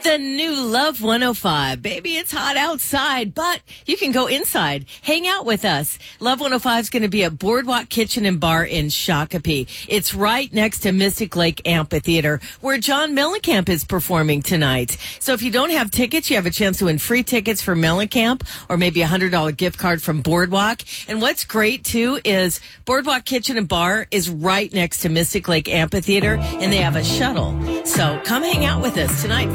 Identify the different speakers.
Speaker 1: The new Love 105. Baby, it's hot outside, but you can go inside. Hang out with us. Love 105 is going to be at Boardwalk Kitchen and Bar in Shakopee. It's right next to Mystic Lake Amphitheater, where John Mellencamp is performing tonight. So if you don't have tickets, you have a chance to win free tickets for Mellencamp or maybe a $100 gift card from Boardwalk. And what's great, too, is Boardwalk Kitchen and Bar is right next to Mystic Lake Amphitheater, and they have a shuttle. So come hang out with us tonight.